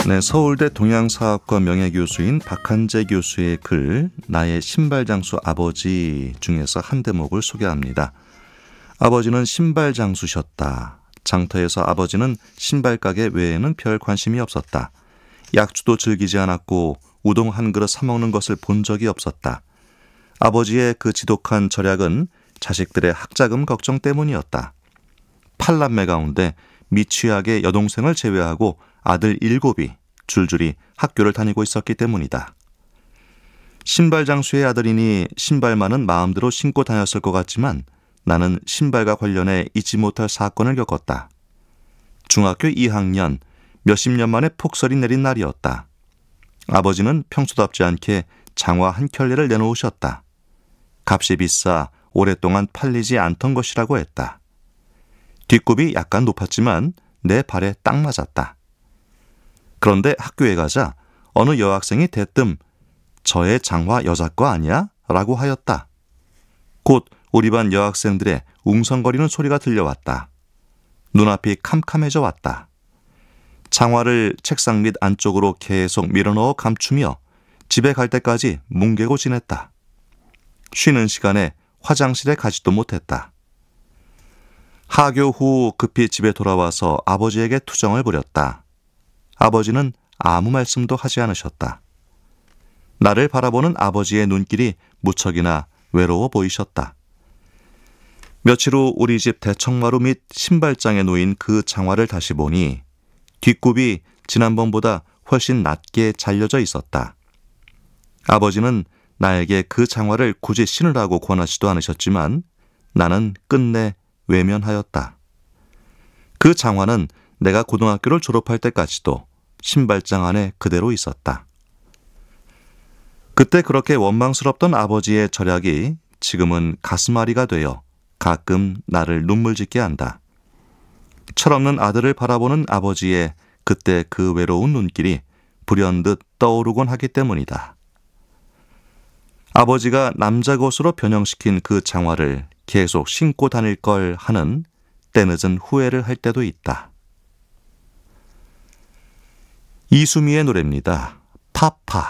네, 서울대 동양사학과 명예교수인 박한재 교수의 글 나의 신발장수 아버지 중에서 한 대목을 소개합니다. 아버지는 신발장수셨다. 장터에서 아버지는 신발가게 외에는 별 관심이 없었다. 약주도 즐기지 않았고 우동 한 그릇 사 먹는 것을 본 적이 없었다. 아버지의 그 지독한 절약은 자식들의 학자금 걱정 때문이었다. 8남매 가운데 미취학의 여동생을 제외하고 아들 7이 줄줄이 학교를 다니고 있었기 때문이다. 신발장수의 아들이니 신발만은 마음대로 신고 다녔을 것 같지만 나는 신발과 관련해 잊지 못할 사건을 겪었다. 중학교 2학년 몇십 년 만에 폭설이 내린 날이었다. 아버지는 평소답지 않게 장화 한 켤레를 내놓으셨다. 값이 비싸 오랫동안 팔리지 않던 것이라고 했다. 뒷굽이 약간 높았지만 내 발에 딱 맞았다. 그런데 학교에 가자 어느 여학생이 대뜸 저의 장화 여자 거 아니야? 라고 하였다. 곧 우리 반 여학생들의 웅성거리는 소리가 들려왔다. 눈앞이 캄캄해져 왔다. 장화를 책상 밑 안쪽으로 계속 밀어넣어 감추며 집에 갈 때까지 뭉개고 지냈다. 쉬는 시간에 화장실에 가지도 못했다. 하교 후 급히 집에 돌아와서 아버지에게 투정을 부렸다. 아버지는 아무 말씀도 하지 않으셨다. 나를 바라보는 아버지의 눈길이 무척이나 외로워 보이셨다. 며칠 후 우리 집 대청마루 및 신발장에 놓인 그 장화를 다시 보니 뒷굽이 지난번보다 훨씬 낮게 잘려져 있었다. 아버지는 나에게 그 장화를 굳이 신으라고 권하지도 않으셨지만 나는 끝내 외면하였다. 그 장화는 내가 고등학교를 졸업할 때까지도 신발장 안에 그대로 있었다. 그때 그렇게 원망스럽던 아버지의 절약이 지금은 가슴앓이가 되어 가끔 나를 눈물 짓게 한다. 철없는 아들을 바라보는 아버지의 그때 그 외로운 눈길이 불현듯 떠오르곤 하기 때문이다. 아버지가 남자 것으로 변형시킨 그 장화를 계속 신고 다닐 걸 하는 때늦은 후회를 할 때도 있다. 이수미의 노래입니다. 파파.